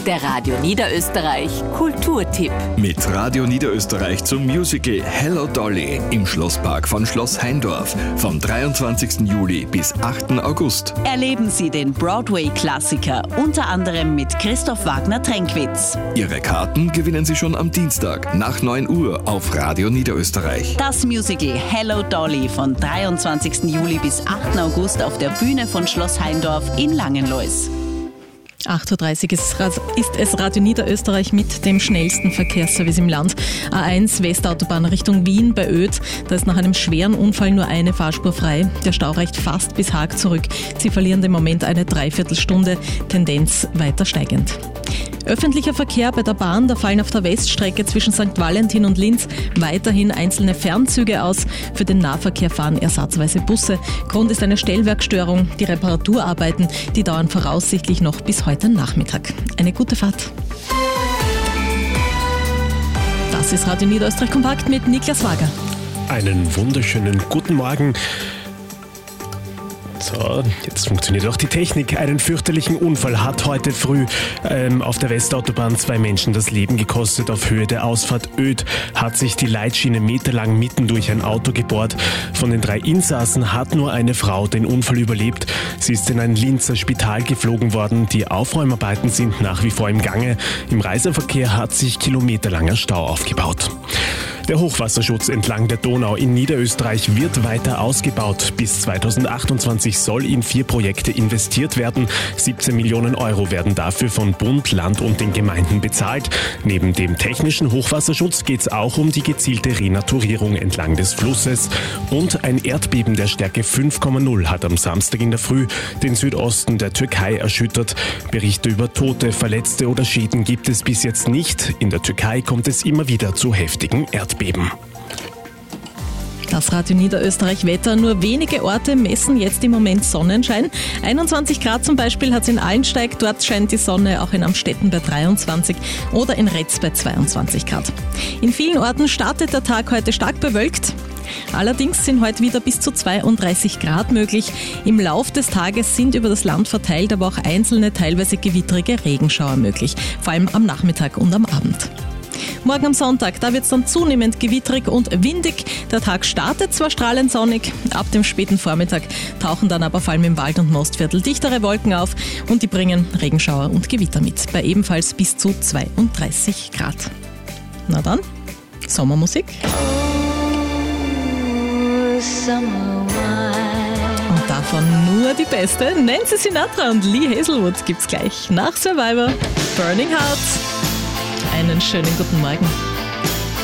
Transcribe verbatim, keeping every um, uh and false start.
Der Radio Niederösterreich Kulturtipp. Mit Radio Niederösterreich zum Musical Hello Dolly im Schlosspark von Schloss Heindorf vom dreiundzwanzigsten Juli bis achten August. Erleben Sie den Broadway-Klassiker, unter anderem mit Christoph Wagner-Tränkwitz. Ihre Karten gewinnen Sie schon am Dienstag nach neun Uhr auf Radio Niederösterreich. Das Musical Hello Dolly von dreiundzwanzigsten Juli bis achten August auf der Bühne von Schloss Heindorf in Langenlois. acht Uhr dreißig ist, ist es Radio Niederösterreich mit dem schnellsten Verkehrsservice im Land. A eins Westautobahn Richtung Wien bei Oedt. Da ist nach einem schweren Unfall nur eine Fahrspur frei. Der Stau reicht fast bis Haag zurück. Sie verlieren im Moment eine Dreiviertelstunde, Tendenz weiter steigend. Öffentlicher Verkehr bei der Bahn, da fallen auf der Weststrecke zwischen Sankt Valentin und Linz weiterhin einzelne Fernzüge aus. Für den Nahverkehr fahren ersatzweise Busse. Grund ist eine Stellwerkstörung. Die Reparaturarbeiten, die dauern voraussichtlich noch bis heute Nachmittag. Eine gute Fahrt. Das ist Radio Niederösterreich Kompakt mit Niklas Wager. Einen wunderschönen guten Morgen. So, jetzt funktioniert auch die Technik. Einen fürchterlichen Unfall hat heute früh ähm, auf der Westautobahn zwei Menschen das Leben gekostet. Auf Höhe der Ausfahrt Oedt hat sich die Leitschiene meterlang mitten durch ein Auto gebohrt. Von den drei Insassen hat nur eine Frau den Unfall überlebt. Sie ist in ein Linzer Spital geflogen worden. Die Aufräumarbeiten sind nach wie vor im Gange. Im Reiseverkehr hat sich kilometerlanger Stau aufgebaut. Der Hochwasserschutz entlang der Donau in Niederösterreich wird weiter ausgebaut. Bis zweitausendachtundzwanzig soll in vier Projekte investiert werden. siebzehn Millionen Euro werden dafür von Bund, Land und den Gemeinden bezahlt. Neben dem technischen Hochwasserschutz geht es auch um die gezielte Renaturierung entlang des Flusses. Und ein Erdbeben der Stärke fünf Komma null hat am Samstag in der Früh den Südosten der Türkei erschüttert. Berichte über Tote, Verletzte oder Schäden gibt es bis jetzt nicht. In der Türkei kommt es immer wieder zu heftigen Erdbeben. Das Radio Niederösterreich Wetter. Nur wenige Orte messen jetzt im Moment Sonnenschein. einundzwanzig Grad zum Beispiel hat es in Allensteig. Dort scheint die Sonne, auch in Amstetten bei dreiundzwanzig oder in Retz bei zweiundzwanzig Grad. In vielen Orten startet der Tag heute stark bewölkt. Allerdings sind heute wieder bis zu zweiunddreißig Grad möglich. Im Lauf des Tages sind über das Land verteilt aber auch einzelne, teilweise gewittrige Regenschauer möglich. Vor allem am Nachmittag und am Abend. Morgen am Sonntag, da wird es dann zunehmend gewittrig und windig. Der Tag startet zwar strahlend sonnig, ab dem späten Vormittag tauchen dann aber vor allem im Wald- und Mostviertel dichtere Wolken auf und die bringen Regenschauer und Gewitter mit, bei ebenfalls bis zu zweiunddreißig Grad. Na dann, Sommermusik. Und davon nur die beste. Nancy Sinatra und Lee Hazelwood gibt's gleich nach Survivor. Burning Hearts. Einen schönen guten Morgen.